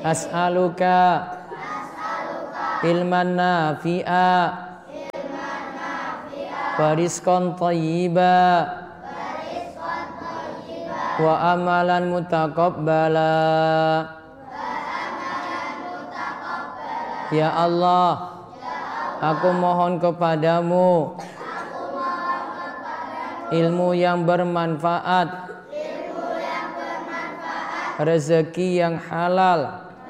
As'aluka ilman nafi'a wa rizqan thayyiba wa amalan mutaqabbala. Ya Allah, aku mohon kepadamu ilmu yang bermanfaat, rezeki yang halal,